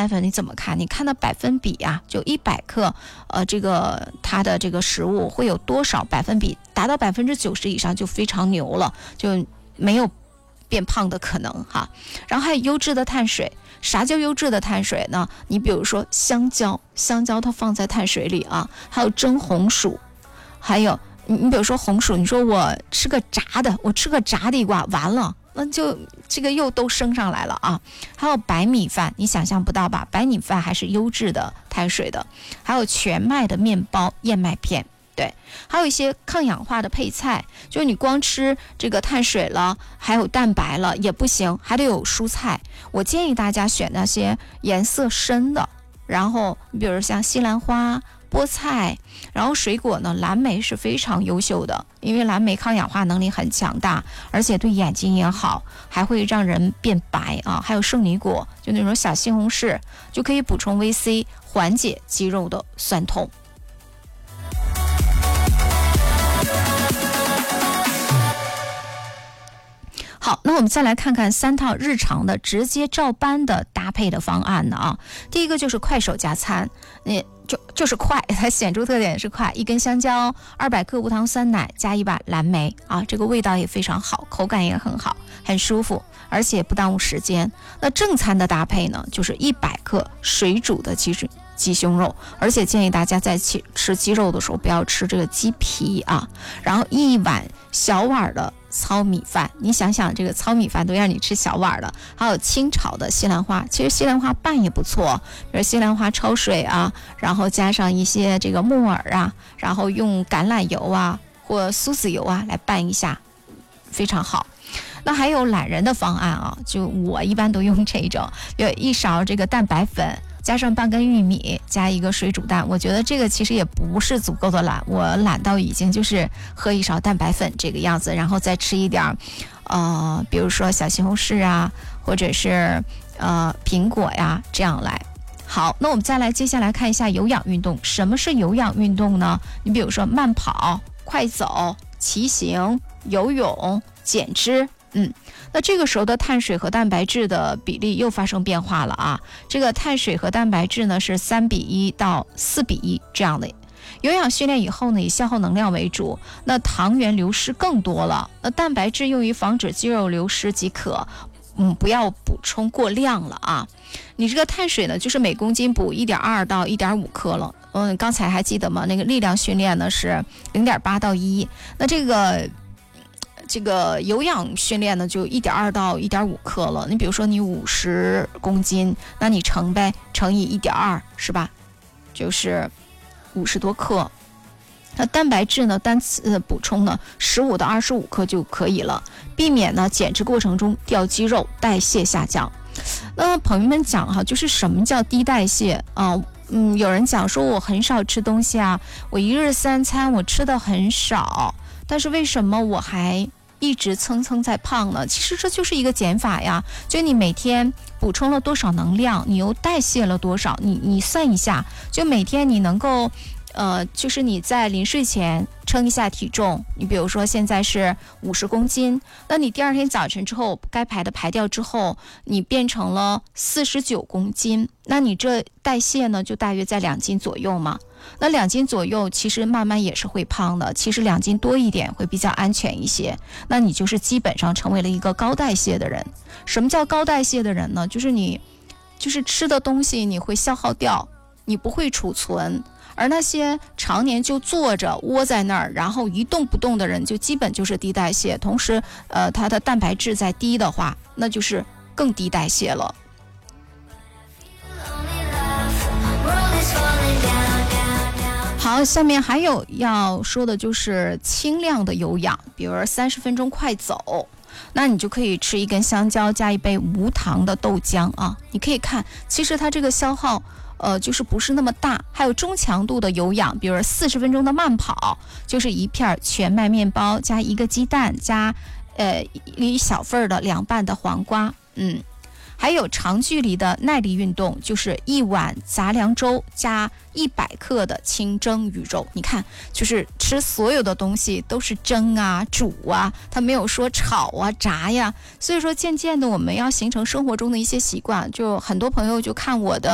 白粉你怎么看？你看的百分比啊，就100克，这个它的这个食物会有多少百分比达到90%以上就非常牛了，就没有变胖的可能哈。然后还有优质的碳水。啥叫优质的碳水呢？你比如说香蕉它放在碳水里啊，还有蒸红薯，还有你比如说红薯，你说我吃个炸地瓜，完了那就这个又都升上来了啊。还有白米饭，你想象不到吧？白米饭还是优质的碳水的。还有全麦的面包、燕麦片。对，还有一些抗氧化的配菜，就是你光吃这个碳水了，还有蛋白了也不行，还得有蔬菜。我建议大家选那些颜色深的，然后你比如像西兰花、菠菜，然后水果呢，蓝莓是非常优秀的，因为蓝莓抗氧化能力很强大，而且对眼睛也好，还会让人变白啊。还有圣女果，就那种小西红柿，就可以补充 VC， 缓解肌肉的酸痛。好，那我们再来看看3套日常的直接照搬的搭配的方案呢啊。第一个就是快手加餐，就是快，它显著特点是快，1根香蕉，200克无糖酸奶，加1把蓝莓啊，这个味道也非常好，口感也很好，很舒服，而且不耽误时间。那正餐的搭配呢，就是100克水煮的鸡胸肉，而且建议大家在吃鸡肉的时候不要吃这个鸡皮啊。然后1碗小碗的糙米饭，你想想这个糙米饭都让你吃小碗的。还有清炒的西兰花，其实西兰花拌也不错，比如西兰花焯水啊，然后加上一些这个木耳啊，然后用橄榄油啊或苏子油啊来拌一下，非常好。那还有懒人的方案啊，就我一般都用这种，有1勺这个蛋白粉，加上半根玉米，加1个水煮蛋。我觉得这个其实也不是足够的懒，我懒到已经就是喝1勺蛋白粉这个样子，然后再吃一点比如说小西红柿啊，或者是苹果呀，这样来。好，那我们接下来看一下有氧运动。什么是有氧运动呢？你比如说慢跑、快走、骑行、游泳、减脂。那这个时候的碳水和蛋白质的比例又发生变化了啊。这个碳水和蛋白质呢是3:1到4:1这样的。有氧训练以后呢，以消耗能量为主，那糖原流失更多了，那蛋白质用于防止肌肉流失即可，不要补充过量了啊。你这个碳水呢，就是每公斤补1.2到1.5克了。刚才还记得吗？那个力量训练呢是0.8到1，那这个有氧训练呢就1.2到1.5克了。你比如说你50公斤，那你乘以1.2是吧？就是50多克。那蛋白质呢单次补充呢15到25克就可以了，避免呢减脂过程中掉肌肉，代谢下降。那朋友们讲哈，就是什么叫低代谢啊？有人讲说我很少吃东西啊，我1日3餐我吃的很少，但是为什么我还一直蹭在胖呢？其实这就是一个减法呀，就你每天补充了多少能量，你又代谢了多少，你算一下，就每天你能够就是你在临睡前称一下体重，你比如说现在是50公斤，那你第2天早晨之后该排的排掉之后，你变成了49公斤，那你这代谢呢就大约在2斤左右嘛。那2斤左右其实慢慢也是会胖的，其实2斤多一点会比较安全一些，那你就是基本上成为了一个高代谢的人。什么叫高代谢的人呢？就是你吃的东西你会消耗掉，你不会储存，而那些常年就坐着窝在那儿然后一动不动的人，就基本就是低代谢，同时它的蛋白质在低的话，那就是更低代谢了。好，下面还有要说的就是轻量的有氧，比如30分钟快走，那你就可以吃1根香蕉，加1杯无糖的豆浆啊。你可以看，其实它这个消耗就是不是那么大。还有中强度的有氧，比如40分钟的慢跑，就是1片全麦面包，加1个鸡蛋，加1小份的凉拌的黄瓜。还有长距离的耐力运动，就是1碗杂粮粥加100克的清蒸鱼肉。你看，就是吃所有的东西都是蒸啊煮啊，它没有说炒啊炸呀。所以说渐渐的我们要形成生活中的一些习惯，就很多朋友就看我的